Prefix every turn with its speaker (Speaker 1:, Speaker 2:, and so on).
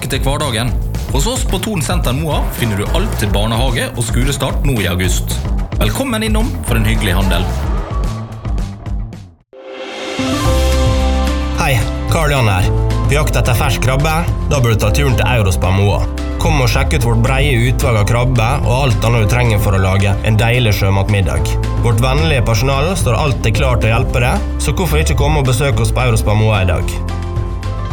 Speaker 1: til hverdagen. Hos oss på Thon Senter Moa finner du alt til barnehage og skolestart nå i august. Velkommen innom for en hyggelig handel.
Speaker 2: Hei, Karl Jan her. På jakt etter fersk krabbe, da bør du ta turen til Eurospa Moa. Kom og sjekk ut vårt breie utvalg av krabbe og alt annet du trenger for å lage en deilig sjømatmiddag. Vårt vennlige personal står alltid klar til å hjelpe deg, så hvorfor ikke komme og besøke oss på Eurospa Moa i dag?